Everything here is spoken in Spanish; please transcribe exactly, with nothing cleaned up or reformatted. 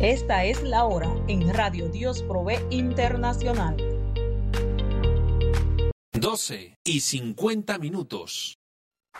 Esta es la hora en Radio Dios Provee Internacional. doce y cincuenta minutos.